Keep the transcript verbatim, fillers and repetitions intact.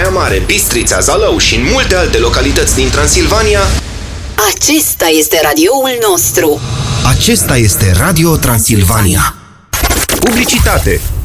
Baia Mare, Bistrița, Zalău și în multe alte localități din Transilvania. Acesta este radioul nostru. Acesta este Radio Transilvania. Publicitate.